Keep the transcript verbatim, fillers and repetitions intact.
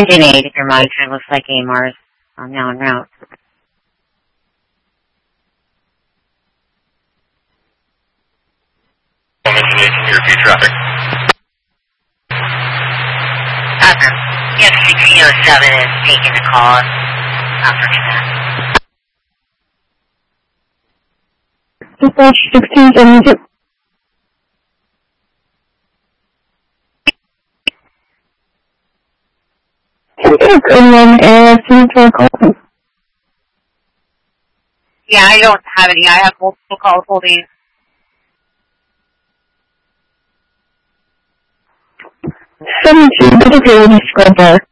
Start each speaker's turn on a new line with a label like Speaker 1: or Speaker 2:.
Speaker 1: Engine eight, if you're monitoring, looks like A M R's um, now en route.
Speaker 2: Engine eight, can you repeat traffic?
Speaker 1: Awesome. Yes, sixteen oh seven is taking the call. I'll search that.
Speaker 3: Dispatch sixteen seventy-two. Anyone and for call.
Speaker 1: Yeah, I don't have any. I have multiple calls holding.
Speaker 3: seventy-two, that's okay with the squad bar.